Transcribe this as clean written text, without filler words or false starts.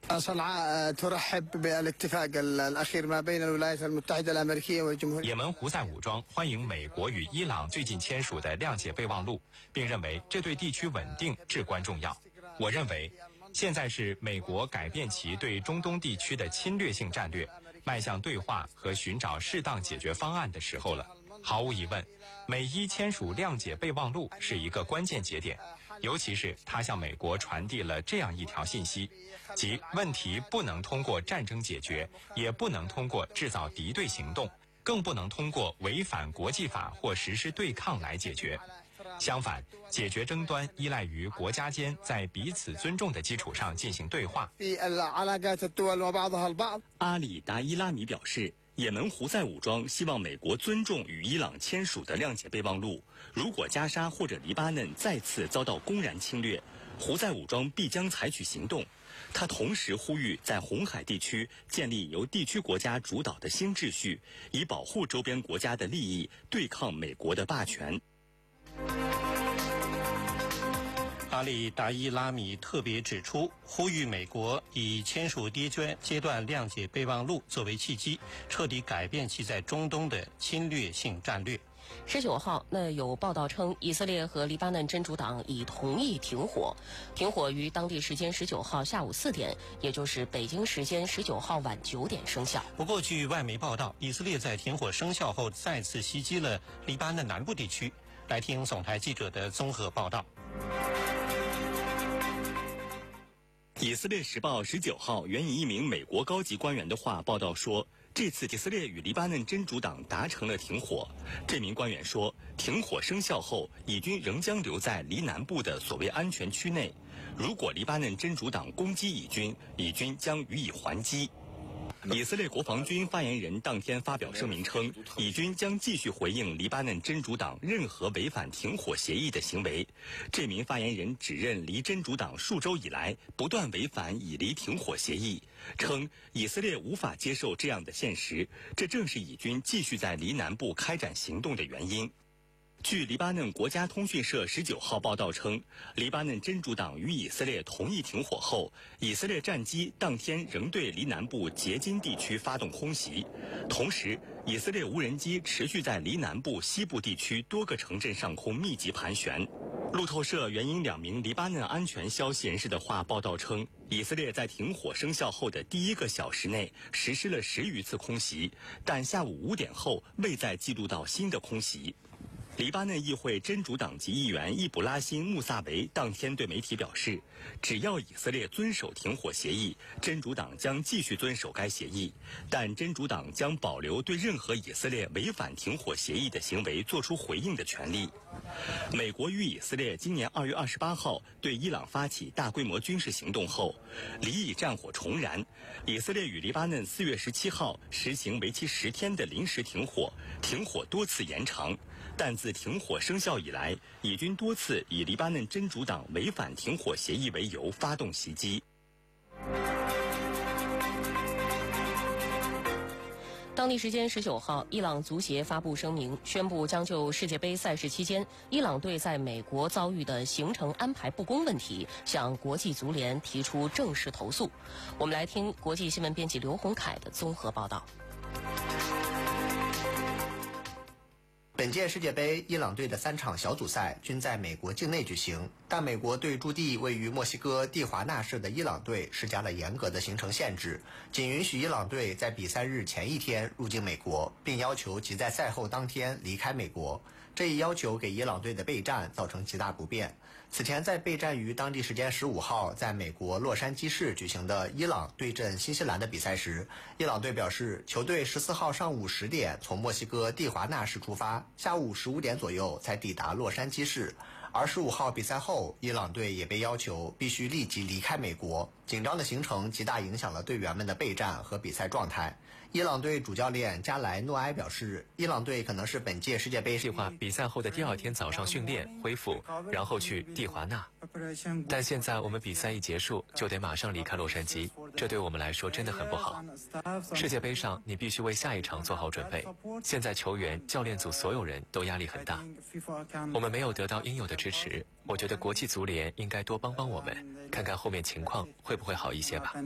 صنعاء ترحب بالاتفاق الأخير ما بين الولايات المتحدة الأمريكية والجمهورية。 也门胡塞武装欢迎美国与伊朗最近签署的谅解备忘录，并认为这对地区稳定至关重要。我认为，现在是美国改变其对中东地区的侵略性战略，迈向对话和寻找适当解决方案的时候了。毫无疑问，美伊签署谅解备忘录是一个关键节点，尤其是它向美国传递了这样一条信息，即问题不能通过战争解决，也不能通过制造敌对行动，更不能通过违反国际法或实施对抗来解决。相反，解决争端依赖于国家间在彼此尊重的基础上进行对话。 阿里达伊拉米表示，也门胡塞武装希望美国尊重与伊朗签署的谅解备忘录。如果加沙或者黎巴嫩再次遭到公然侵略，胡塞武装必将采取行动。他同时呼吁在红海地区建立由地区国家主导的新秩序，以保护周边国家的利益，对抗美国的霸权。 阿里达伊拉米特别指出，呼吁美国以签署第一阶段谅解备忘录作为契机，彻底改变其在中东的侵略性战略。 19号，有报道称，以色列和黎巴嫩真主党已同意停火，停火于当地时间19号下午4点，也就是北京时间19号晚9点生效。 不过，据外媒报道，以色列在停火生效后再次袭击了黎巴嫩南部地区。来听总台记者的综合报道。 以色列时报19号援引一名美国高级官员的话报道说，这次以色列与黎巴嫩真主党达成了停火。这名官员说，停火生效后，以军仍将留在黎南部的所谓安全区内。如果黎巴嫩真主党攻击以军，以军将予以还击。以色列国防军发言人当天发表声明称，以军将继续回应黎巴嫩真主党任何违反停火协议的行为。这名发言人指认黎真主党数周以来不断违反以黎停火协议，称以色列无法接受这样的现实，这正是以军继续在黎南部开展行动的原因。据黎巴嫩国家通讯社19号报道称，黎巴嫩真主党与以色列同意停火后，以色列战机当天仍对黎南部杰金地区发动空袭，同时以色列无人机持续在黎南部西部地区多个城镇上空密集盘旋。路透社援引2名黎巴嫩安全消息人士的话报道称，以色列在停火生效后的第1个小时内实施了10余次空袭，但下午5点后未再记录到新的空袭。黎巴嫩议会真主党籍议员易卜拉欣·穆萨维当天对媒体表示，只要以色列遵守停火协议，真主党将继续遵守该协议，但真主党将保留对任何以色列违反停火协议的行为作出回应的权利。美国与以色列今年2月28号对伊朗发起大规模军事行动后，黎以战火重燃，以色列与黎巴嫩4月17号实行为期10天的临时停火，停火多次延长，但自停火生效以来，以军多次以黎巴嫩真主党违反停火协议为由发动袭击。 当地时间19号，伊朗足协发布声明，宣布将就世界杯赛事期间伊朗队在美国遭遇的行程安排不公问题，向国际足联提出正式投诉。我们来听国际新闻编辑刘洪凯的综合报道。 本届世界杯，伊朗队的3场小组赛均在美国境内举行，但美国对驻地位于墨西哥蒂华纳市的伊朗队施加了严格的行程限制，仅允许伊朗队在比赛日前一天入境美国，并要求其在赛后当天离开美国。这一要求给伊朗队的备战造成极大不便。此前在备战于当地时间15号在美国洛杉矶市举行的伊朗对阵新西兰的比赛时，伊朗队表示，球队14号上午10点从墨西哥蒂华纳市出发，下午15点左右才抵达洛杉矶市。而15号比赛后，伊朗队也被要求必须立即离开美国，紧张的行程极大影响了队员们的备战和比赛状态。伊朗队主教练加莱诺埃表示，伊朗队可能是本届世界杯计划比赛后的第2天早上训练恢复，然后去蒂华纳。但现在我们比赛一结束就得马上离开洛杉矶，这对我们来说真的很不好。世界杯上你必须为下一场做好准备，现在球员、教练组所有人都压力很大，我们没有得到应有的支持，我觉得国际足联应该多帮帮我们，看看后面情况会不会好一些吧。